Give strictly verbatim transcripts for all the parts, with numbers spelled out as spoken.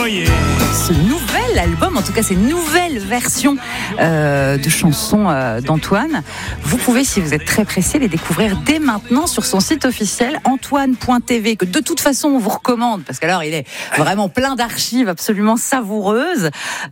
Oh yeah. Ce nouvel album, en tout cas ces nouvelles versions euh, de chansons euh, d'Antoine, vous pouvez, si vous êtes très pressé, les découvrir dès maintenant sur son site officiel antoine point t v, que de toute façon on vous recommande, parce qu'alors il est vraiment plein d'archives absolument savoureuses.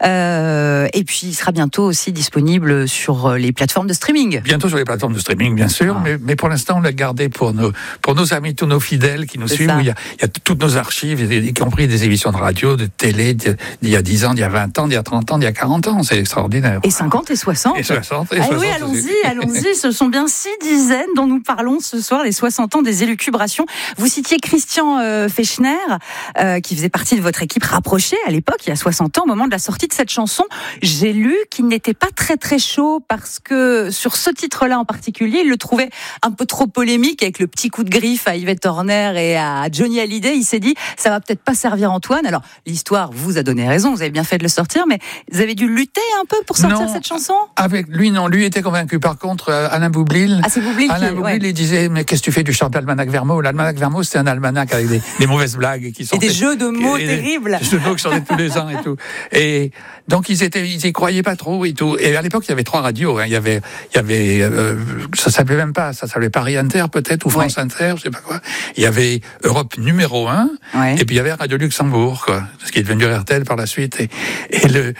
Euh, et puis il sera bientôt aussi disponible sur les plateformes de streaming. Bientôt sur les plateformes de streaming, bien sûr, ah. mais, mais pour l'instant on l'a gardé pour nos, pour nos amis, tous nos fidèles qui nous C'est suivent. Où il, y a, il y a toutes nos archives, y compris des émissions de radio, de télé, d'il y a dix ans, d'il y a vingt ans, d'il y a trente ans, d'il y a quarante ans. C'est extraordinaire. Et cinquante et soixante. Et soixante. Et ah soixante oui, allons-y, allons-y. Ce sont bien six dizaines dont nous parlons ce soir, les soixante ans des élucubrations. Vous citiez Christian euh, Fechner, euh, qui faisait partie de votre équipe rapprochée à l'époque, il y a soixante ans, au moment de la sortie de cette chanson. J'ai lu qu'il n'était pas très très chaud parce que sur ce titre-là en particulier, il le trouvait un peu trop polémique avec le petit coup de griffe à Yvette Horner et à Johnny Hallyday. Il s'est dit, ça va peut-être pas servir Antoine. Alors, l'histoire vous a donné raison, vous avez bien fait de le sortir, mais vous avez dû lutter un peu pour sortir non, cette chanson? Avec lui, non. Lui était convaincu. Par contre, Alain Boublil, ah, c'est Boublil Alain qui, Boublil, ouais. il disait, mais qu'est-ce que tu fais du chant d'Almanach Vermeau? L'Almanach Vermeau, c'était un almanach avec des, des mauvaises blagues qui sortaient. Et des jeux de mots et, terribles. Des jeux de mots qui sortaient tous les ans et tout. Et donc, ils étaient, ils y croyaient pas trop et tout. Et à l'époque, il y avait trois radios, hein. Il y avait, il y avait, euh, ça s'appelait même pas, ça s'appelait Paris Inter, peut-être, ou France ouais. Inter, je sais pas quoi. Il y avait Europe numéro un, ouais. et puis il y avait Radio Luxembourg, quoi. Ce qui est devenu R T L par la suite. Et, et le,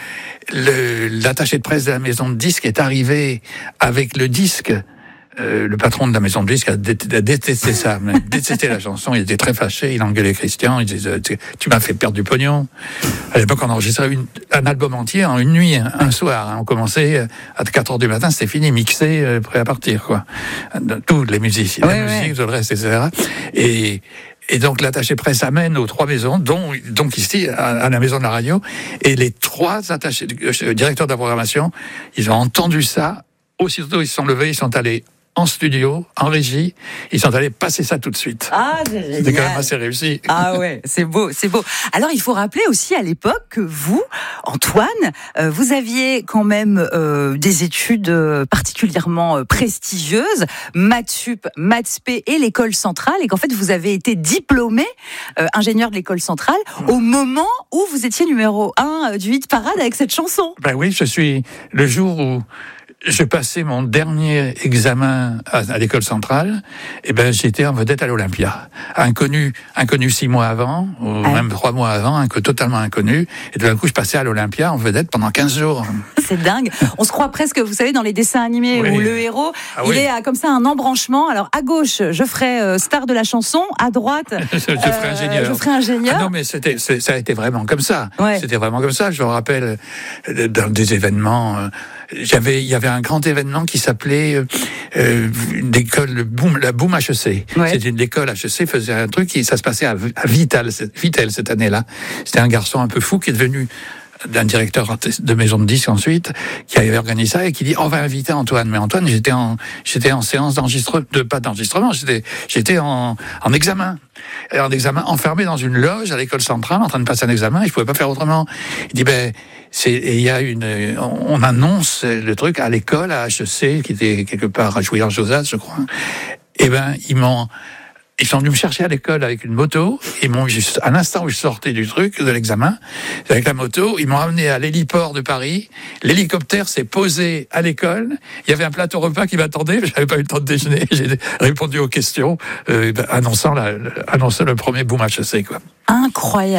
le, l'attaché de presse de la maison de disques est arrivé avec le disque. Euh, le patron de la maison de disques a, dé- a détesté ça, a détesté la chanson. Il était très fâché. Il engueulait Christian. Il disait, tu, tu m'as fait perdre du pognon. À l'époque, on enregistrait une, un album entier en une nuit, un, un soir. Hein. On commençait à quatre heures du matin, c'était fini, mixé, euh, prêt à partir, quoi. Tous les musiciens, ouais, la ouais. musique, tout le reste, et cetera. Et Et donc, l'attaché presse amène aux trois maisons, dont, donc ici, à, à la maison de la radio. Et les trois attachés, euh, directeurs de la programmation, ils ont entendu ça. Aussitôt, ils se sont levés, ils sont allés en studio, en régie, ils sont allés passer ça tout de suite. Ah, c'est génial. C'était quand même assez réussi. Ah ouais, c'est beau, c'est beau. Alors, il faut rappeler aussi à l'époque que vous, Antoine, euh, vous aviez quand même euh, des études euh, particulièrement euh, prestigieuses, Maths Sup, Maths P et l'école centrale, et qu'en fait, vous avez été diplômé euh, ingénieur de l'école centrale mmh. au moment où vous étiez numéro un du hit parade avec cette chanson. Ben oui, je suis le jour où je passais mon dernier examen à, à l'école centrale, et ben j'étais en vedette à l'Olympia. Inconnu, inconnu six mois avant, ou ah. même trois mois avant, un peu totalement inconnu. Et tout d'un coup, je passais à l'Olympia en vedette pendant quinze jours. C'est dingue. On se croit presque, vous savez, dans les dessins animés oui. où le héros, ah, il oui. est à, comme ça un embranchement. Alors à gauche, je ferai euh, star de la chanson. À droite, je ferai euh, ingénieur. Je ferai ingénieur. Ah non, mais c'était, c'est, ça a été vraiment comme ça. Ouais. C'était vraiment comme ça. Je me rappelle euh, dans des événements. Euh, J'avais, il y avait un grand événement qui s'appelait euh, euh, l'école, le boom, la Boom H E C. Ouais. C'était une école H E C, faisait un truc qui ça se passait à, à Vital, Vitel cette année-là. C'était un garçon un peu fou qui est devenu d'un directeur de maison de disques ensuite, qui avait organisé ça et qui dit on va inviter Antoine. Mais Antoine, j'étais en j'étais en séance d'enregistrement, de pas d'enregistrement, j'étais j'étais en en examen. Et en examen, enfermé dans une loge à l'école centrale, en train de passer un examen, je pouvais pas faire autrement. Il dit ben c'est il y a une on, on annonce le truc à l'école à H E C qui était quelque part à Jouy-en-Josas, je crois. Et ben ils m'ont Ils sont venus me chercher à l'école avec une moto. Ils m'ont juste, à l'instant où je sortais du truc, de l'examen, avec la moto, ils m'ont amené à l'héliport de Paris. L'hélicoptère s'est posé à l'école. Il y avait un plateau repas qui m'attendait. J'avais pas eu le temps de déjeuner. J'ai répondu aux questions, euh, annonçant la, annonçant le premier Boom H E C, quoi. Incroyable.